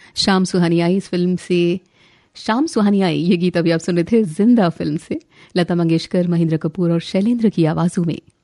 शाम सुहानी आई इस फिल्म से, शाम सुहानी आई ये गीत अभी आप सुन रहे थे जिंदा फिल्म से, लता मंगेशकर, महेंद्र कपूर और शैलेंद्र की आवाजों में।